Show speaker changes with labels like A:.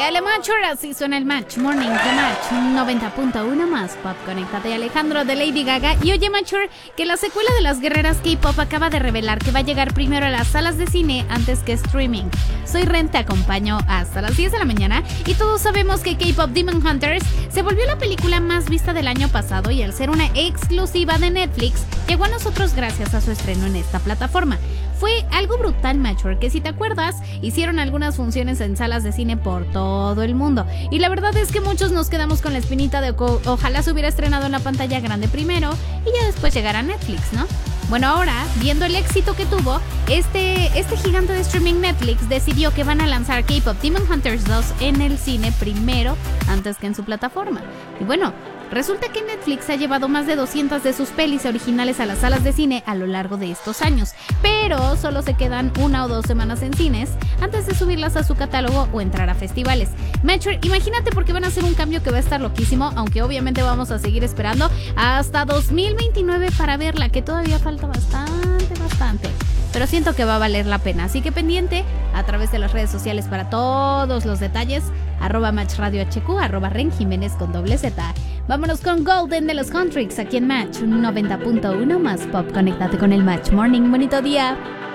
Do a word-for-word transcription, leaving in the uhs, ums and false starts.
A: Telemature, así suena el Match Morning de Match noventa punto uno más Pop. Conéctate, Alejandro de Lady Gaga. Y oye, Mature, que la secuela de Las Guerreras K-Pop acaba de revelar que va a llegar primero a las salas de cine antes que streaming. Soy Ren, te acompaño hasta las diez de la mañana y todos sabemos que K-Pop Demon Hunters se volvió la película más vista del año pasado y al ser una exclusiva de Netflix, llegó a nosotros gracias a su estreno en esta plataforma. Fue algo brutal, Mature, que si te acuerdas, hicieron algunas funciones en salas de cine por todo el mundo. Y la verdad es que muchos nos quedamos con la espinita de co- ojalá se hubiera estrenado en la pantalla grande primero y ya después llegara a Netflix, ¿no? Bueno, ahora, viendo el éxito que tuvo, este, este gigante de streaming Netflix decidió que van a lanzar K-Pop Demon Hunters dos en el cine primero antes que en su plataforma. Y bueno, resulta que Netflix ha llevado más de doscientas de sus pelis originales a las salas de cine a lo largo de estos años, pero solo se quedan una o dos semanas en cines antes de subirlas a su catálogo o entrar a festivales. Mature, imagínate porque van a hacer un cambio que va a estar loquísimo, aunque obviamente vamos a seguir esperando hasta dos mil veintinueve para verla, que todavía falta bastante, bastante. Pero siento que va a valer la pena, así que pendiente a través de las redes sociales para todos los detalles, arroba Match Radio H Q, arroba Ren Jiménez con doble Z. Vámonos con Golden de los Contrix aquí en Match noventa punto uno más Pop. Conéctate con el Match Morning. Bonito día.